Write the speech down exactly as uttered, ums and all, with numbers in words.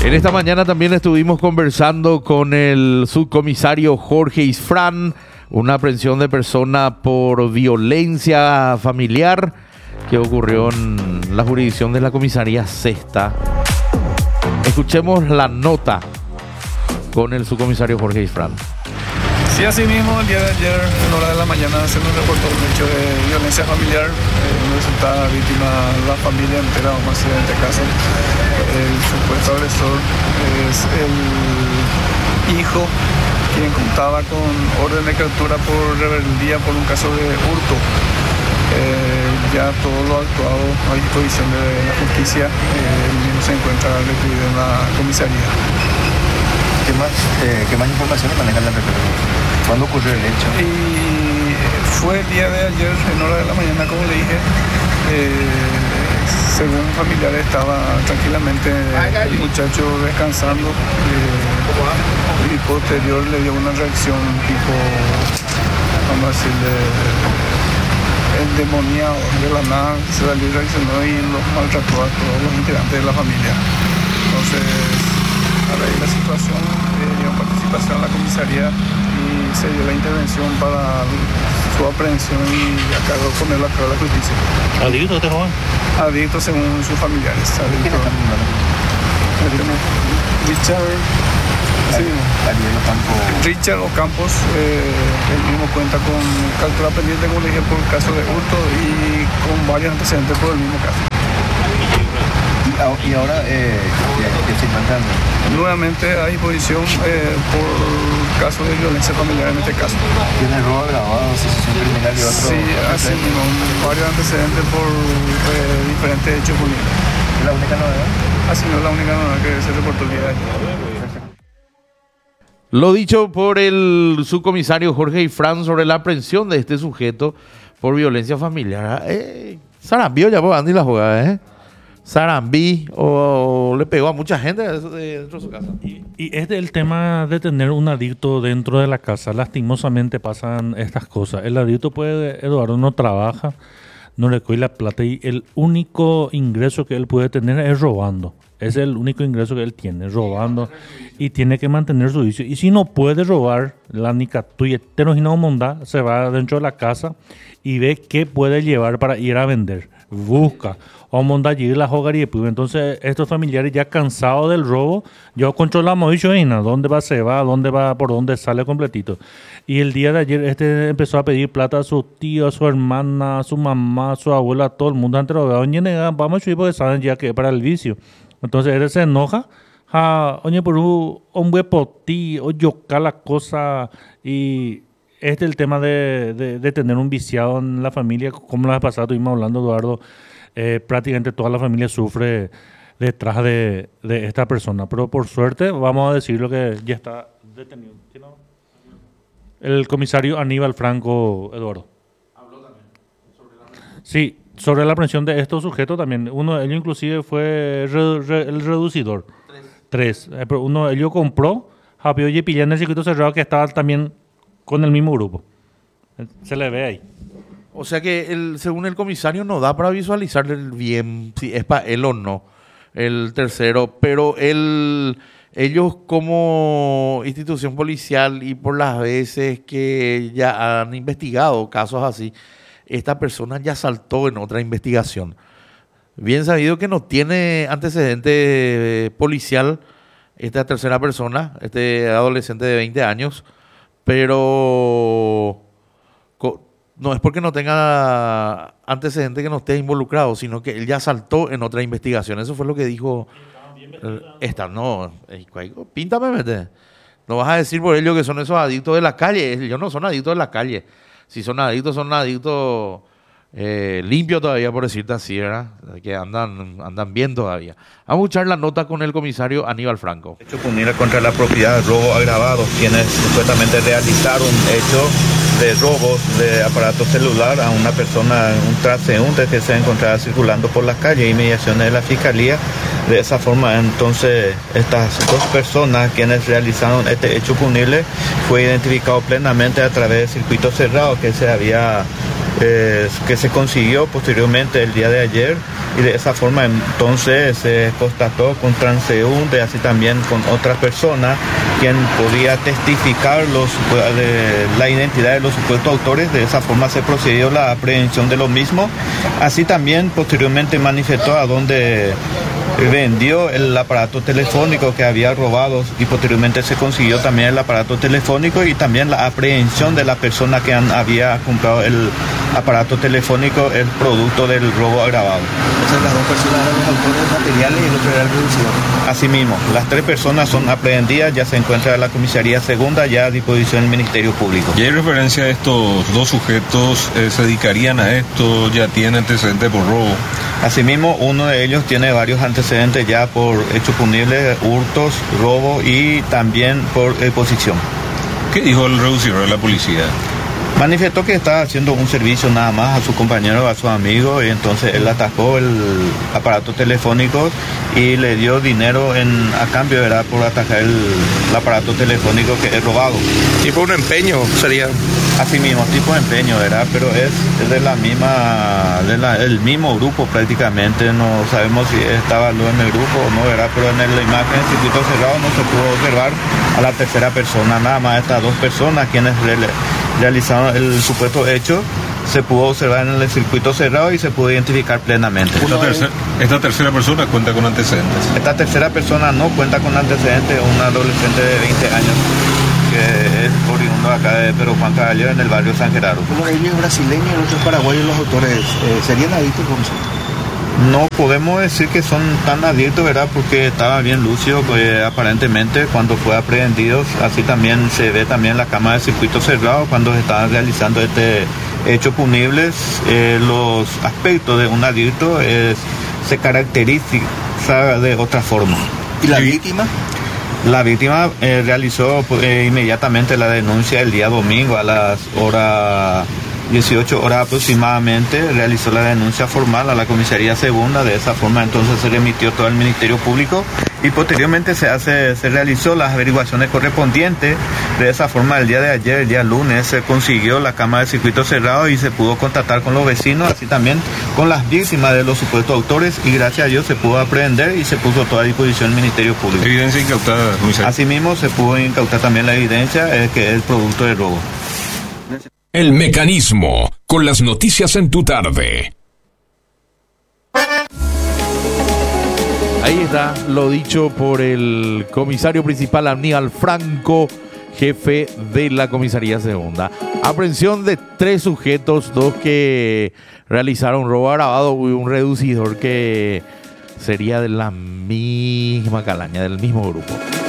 En esta mañana también estuvimos conversando con el subcomisario Jorge Isfrán, una aprehensión de persona por violencia familiar que ocurrió en la jurisdicción de la comisaría Sexta. Escuchemos la nota con el subcomisario Jorge Isfrán. Sí, así mismo, el día de ayer, en hora de la mañana, se nos reportó un hecho de violencia familiar, eh, donde resulta víctima la familia entera, vamos a decir en este caso. El supuesto agresor es el hijo, quien contaba con orden de captura por rebeldía por un caso de hurto. Eh, ya todo lo actuado a disposición de la justicia, eh, el mismo se encuentra recluido en la comisaría. ¿Qué más, eh, ¿Qué más informaciones manejan la referencia? ¿Cuándo ocurrió el hecho? Y fue el día de ayer, en hora de la mañana, como le dije. Eh, según familiares, estaba tranquilamente el muchacho descansando eh, y posterior le dio una reacción tipo, vamos a decirle, endemoniado. De la nada se salió y reaccionó y los maltrató a todos los integrantes de la familia. Entonces, a raíz de la situación, eh, dio participación en la comisaría y se dio la intervención para su aprehensión y a cargo de ponerlo a cargo de la justicia. ¿Adicto este joven? Adicto según sus familiares. Adicto. Richard, sí, Richard Ocampos, eh, él mismo cuenta con captura pendiente, como le dije, por caso de hurto y con varios antecedentes por el mismo caso. Y ahora, eh, ¿qué se encuentran? Nuevamente a disposición eh, por caso de violencia familiar en este caso. ¿Tiene robo agravado, asociación criminal y otro? Sí, así mismo, varios antecedentes por eh, diferentes hechos punibles. ¿Es la única novedad? Así no es la única novedad que se reportó el día de ayer. Lo dicho por el subcomisario Jorge Isfrán sobre la aprehensión de este sujeto por violencia familiar. Eh, Sarambí ya por Andy la jugada, ¿eh? Sarambí o, o le pegó a mucha gente dentro de su casa. Y, y es el tema de tener un adicto dentro de la casa. Lastimosamente pasan estas cosas. El adicto puede, Eduardo, no trabaja, no le coge la plata y el único ingreso que él puede tener es robando. Es el único ingreso que él tiene, robando, y tiene que mantener su vicio. Y si no puede robar, la nicatuya monda se va dentro de la casa y ve qué puede llevar para ir a vender. Busca. O monda allí la hogaría. Entonces, estos familiares ya cansados del robo, yo controlamos dicho, ¿dónde va, se va? ¿Dónde va? ¿Por dónde sale completito? Y el día de ayer, este empezó a pedir plata a su tío, a su hermana, a su mamá, a su abuela, a todo el mundo. Antes lo veo, vamos a ir porque saben ya que es para el vicio. Entonces él se enoja, ja, oye, por un hombre por ti, o yoca la cosa, y este es el tema de, de, de tener un viciado en la familia, como la vez pasada estuvimos hablando, Eduardo, eh, prácticamente toda la familia sufre detrás de, de esta persona, pero por suerte vamos a decir lo que ya está detenido. ¿Sí, no? El comisario Aníbal Franco, Eduardo. ¿Habló también sobre la... Sí. Sobre la aprehensión de estos sujetos también, uno de ellos inclusive fue re, re, el reducidor. Tres. Tres. Eh, pero uno de ellos compró, Japio y pilló en el circuito cerrado que estaba también con el mismo grupo. Se le ve ahí. O sea que el, según el comisario no da para visualizar bien si es para él o no, el tercero, pero él, ellos como institución policial y por las veces que ya han investigado casos así, esta persona ya saltó en otra investigación. Bien sabido que no tiene antecedente policial esta tercera persona, este adolescente de veinte años, pero no es porque no tenga antecedente que no esté involucrado, sino que él ya saltó en otra investigación. Eso fue lo que dijo. Esta, no, píntame, mete. No vas a decir por ello que son esos adictos de la calle. Ellos no son adictos de la calle. Si son adictos, son adictos eh, limpios todavía, por decirte así, ¿verdad? Que andan, andan bien todavía. Vamos a escuchar la nota con el comisario Aníbal Franco. Hecho punir contra la propiedad, robo agravado, quienes supuestamente realizaron hecho de robos de aparato celular a una persona, un transeúnte que se encontraba circulando por las calles y mediaciones de la Fiscalía. De esa forma, entonces, estas dos personas quienes realizaron este hecho punible fue identificado plenamente a través del circuito cerrado que se había eh, que se consiguió posteriormente el día de ayer, y de esa forma entonces se constató con transeúnte, así también con otras personas, quien podía testificar los, de, la identidad de los supuestos autores. De esa forma se procedió la aprehensión de los mismos. Así también posteriormente manifestó a dónde vendió el aparato telefónico que había robado, y posteriormente se consiguió también el aparato telefónico y también la aprehensión de la persona que han, había comprado el aparato telefónico, el producto del robo agravado. Entonces las dos personas eran los autores materiales y el otro era el reducidor. Asimismo, las tres personas son aprehendidas, ya se encuentra en la comisaría segunda, ya a disposición del Ministerio Público. ¿Y hay referencia a estos dos sujetos? Eh, ¿Se dedicarían a esto? ¿Ya tienen antecedentes por robo? Asimismo, uno de ellos tiene varios antecedentes ya por hechos punibles, hurtos, robo y también por exposición. ¿Qué dijo el reducidor de la policía? Manifestó que estaba haciendo un servicio nada más a su compañero, a su amigo, y entonces él atacó el aparato telefónico y le dio dinero en, a cambio, ¿verdad?, por atacar el, el aparato telefónico que es robado. Tipo un empeño sería. Así mismo, tipo de empeño, ¿verdad? Pero es, es de la misma, de la, el mismo grupo prácticamente. No sabemos si estaba luego en el grupo o no, ¿verdad? Pero en la imagen del circuito cerrado no se pudo observar a la tercera persona, nada más estas dos personas quienes re, realizaron el supuesto hecho. Se pudo observar en el circuito cerrado y se pudo identificar plenamente. Esta, tercer, esta tercera persona cuenta con antecedentes. Esta tercera persona no cuenta con antecedentes, una adolescente de veinte años. Que es oriundo acá de Pedro Juan Caballero, en el barrio San Gerardo. Uno de ellos es brasileño y el otro es paraguayo. Los autores eh, serían adictos con nosotros. No podemos decir que son tan adictos, ¿verdad? Porque estaba bien lúcido, pues, aparentemente cuando fue aprehendido. Así también se ve también la cámara de circuito cerrado cuando se estaban realizando este hecho punibles. Eh, los aspectos de un adicto es, se caracteriza de otra forma. ¿Y la víctima? La víctima eh, realizó eh, inmediatamente la denuncia el día domingo a las horas dieciocho horas aproximadamente, realizó la denuncia formal a la comisaría segunda. De esa forma entonces se remitió todo al Ministerio Público y posteriormente se hace se realizó las averiguaciones correspondientes. De esa forma el día de ayer, el día lunes, se consiguió la cámara de circuito cerrado y se pudo contactar con los vecinos, así también con las víctimas de los supuestos autores, y gracias a Dios se pudo aprehender y se puso toda a disposición del Ministerio Público. ¿Evidencia incautada, comisario? Asimismo se pudo incautar también la evidencia eh, que es el producto del robo. El Mecanismo, con las noticias en tu tarde. Ahí está lo dicho por el comisario principal Aníbal Franco, jefe de la comisaría segunda. Aprehensión de tres sujetos, dos que realizaron robo agravado y un reducidor que sería de la misma calaña, del mismo grupo.